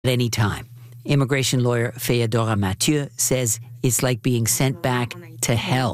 at any time. Immigration lawyer Féodora Mathieu says it's like being sent back to hell.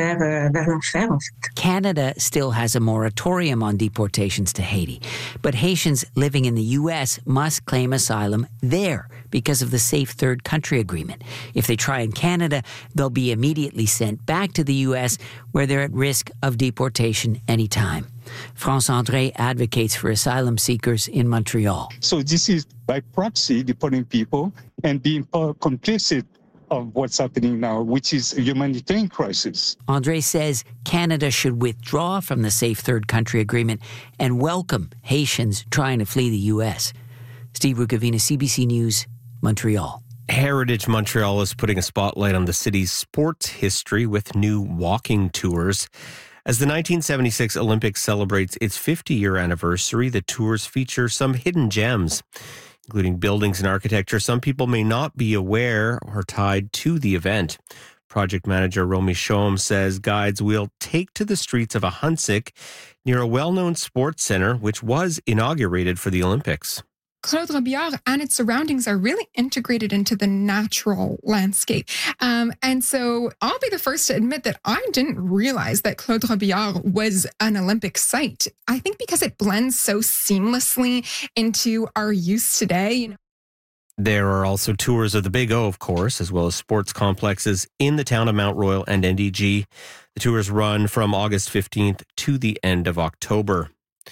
Canada still has a moratorium on deportations to Haiti, but Haitians living in the U.S. must claim asylum there because of the Safe Third Country Agreement. If they try in Canada, they'll be immediately sent back to the U.S., where they're at risk of deportation anytime. France André advocates for asylum seekers in Montreal. So this is by proxy deporting people and being complicit of what's happening now, which is a humanitarian crisis. André says Canada should withdraw from the Safe Third Country Agreement and welcome Haitians trying to flee the U.S. Steve Rukavina, CBC News, Montreal. Heritage Montreal is putting a spotlight on the city's sports history with new walking tours. As the 1976 Olympics celebrates its 50-year anniversary, the tours feature some hidden gems, including buildings and architecture some people may not be aware or tied to the event. Project manager Romy Chaume says guides will take to the streets of Ahuntsic near a well-known sports center, which was inaugurated for the Olympics. Claude Robillard and its surroundings are really integrated into the natural landscape. And so I'll be the first to admit that I didn't realize that Claude Robillard was an Olympic site. I think because it blends so seamlessly into our use today. There are also tours of the Big O, of course, as well as sports complexes in the town of Mount Royal and NDG. The tours run from August 15th to the end of October.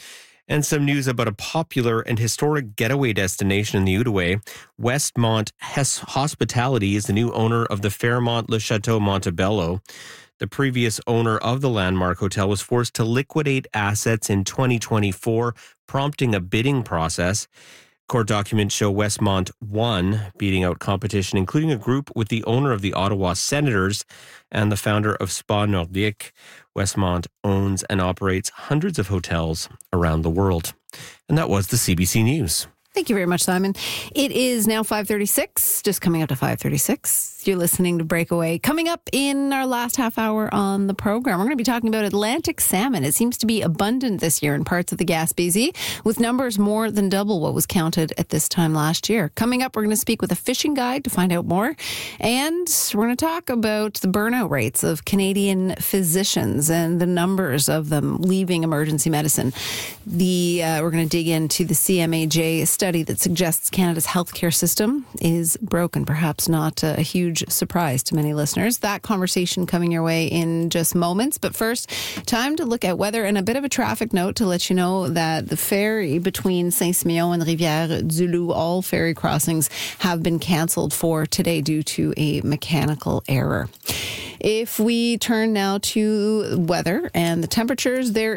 And some news about a popular and historic getaway destination in the Outaouais. Westmont Hospitality is the new owner of the Fairmont Le Chateau Montebello. The previous owner of the landmark hotel was forced to liquidate assets in 2024, prompting a bidding process. Court documents show Westmont won, beating out competition, including a group with the owner of the Ottawa Senators and the founder of Spa Nordique. Westmont owns and operates hundreds of hotels around the world. And that was the CBC News. Thank you very much, Simon. It is now 5:36, just coming up to 5:36. You're listening to Breakaway. Coming up in our last half hour on the program, we're going to be talking about Atlantic salmon. It seems to be abundant this year in parts of the Gaspésie, with numbers more than double what was counted at this time last year. Coming up, we're going to speak with a fishing guide to find out more. And we're going to talk about the burnout rates of Canadian physicians and the numbers of them leaving emergency medicine. We're going to dig into the CMAJ study that suggests Canada's healthcare system is broken, perhaps not a huge surprise to many listeners. That conversation coming your way in just moments. But first, time to look at weather and a bit of a traffic note to let you know that the ferry between Saint-Simeon and Rivière-du-Loup, all ferry crossings have been canceled for today due to a mechanical error. If we turn now to weather and the temperatures, there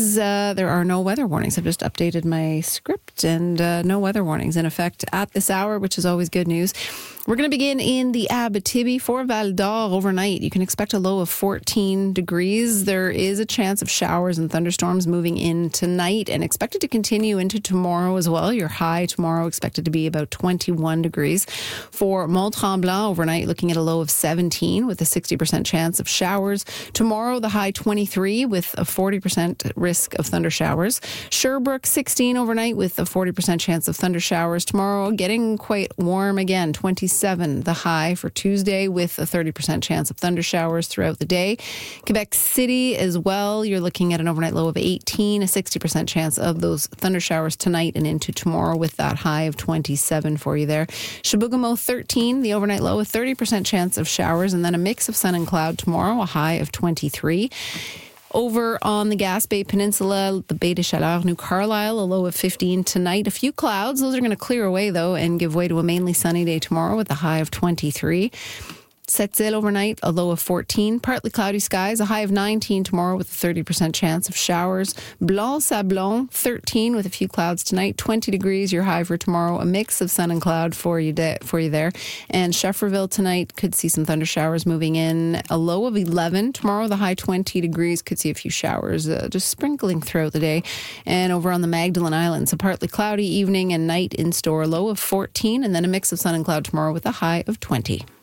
are no weather warnings. I've just updated my script and no weather warnings in effect at this hour, which is always good news. We're going to begin in the Abitibi for Val d'Or overnight. You can expect a low of 14 degrees. There is a chance of showers and thunderstorms moving in tonight and expected to continue into tomorrow as well. Your high tomorrow expected to be about 21 degrees. For Mont-Tremblant overnight, looking at a low of 17 with a 60% chance of showers. Tomorrow, the high 23 with a 40% risk of thunder showers. Sherbrooke 16 overnight with a 40% chance of thunder showers. Tomorrow, getting quite warm again, 27 the high for Tuesday with a 30% chance of thunder showers throughout the day. Quebec City as well, you're looking at an overnight low of 18, a 60% chance of those thunder showers tonight and into tomorrow with that high of 27 for you there. Chibougamau 13, the overnight low, a 30% chance of showers and then a mix of sun and cloud tomorrow, a high of 23. Over on the Gaspé Peninsula, the Baie des Chaleurs, New Carlisle, a low of 15 tonight. A few clouds. Those are going to clear away, though, and give way to a mainly sunny day tomorrow with a high of 23. Sept-Îles overnight, a low of 14. Partly cloudy skies, a high of 19 tomorrow with a 30% chance of showers. Blanc-Sablon, 13 with a few clouds tonight. 20 degrees, your high for tomorrow. A mix of sun and cloud for you there. And Schefferville tonight could see some thunder showers moving in. A low of 11. Tomorrow, the high 20 degrees. Could see a few showers just sprinkling throughout the day. And over on the Magdalen Islands, a partly cloudy evening and night in store. Low of 14 and then a mix of sun and cloud tomorrow with a high of 20.